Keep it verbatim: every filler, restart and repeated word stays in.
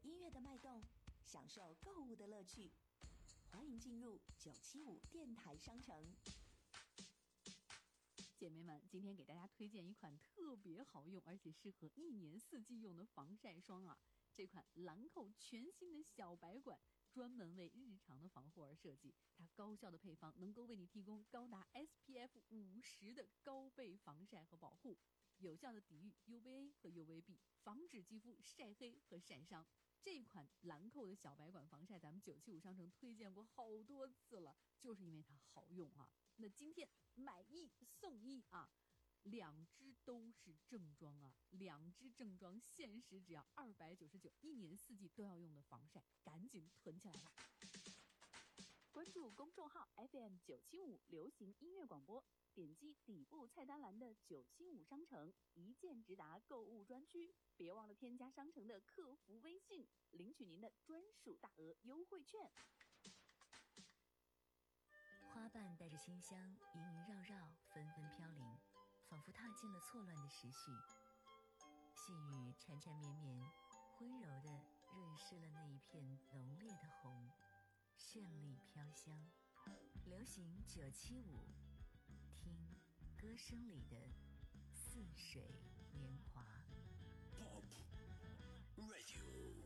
音乐的脉动，享受购物的乐趣。欢迎进入九七五电台商城。 姐妹们，今天给大家推荐一款特别好用而且适合一年四季用的防晒霜啊！这款兰蔻全新的小白管专门为日常的防护而设计，它高效的配方能够为你提供高达 S P F 五十 的高倍防晒和保护，有效的抵御 U V A 和 U V B， 防止肌肤晒黑和晒伤。这款兰蔻的小白管防晒咱们九七五商城推荐过好多次了，就是因为它好用啊。那今天买一送一啊，两支都是正装啊，两支正装限时只要二百九十九，一年四季都要用的防晒，赶紧囤起来吧！ 关注公众号 F M 九七五流行音乐广播，点击底部菜单栏的九七五商城，一键直达购物专区。别忘了添加商城的客服微信，领取您的专属大额优惠券。 花瓣带着馨香，萦萦绕绕，纷纷飘零，仿佛踏进了错乱的时序。细雨缠缠绵绵，温柔地润湿了那一片浓烈的红，绚丽飘香。流行九七五，听歌声里的似水年华。 Pop Radio。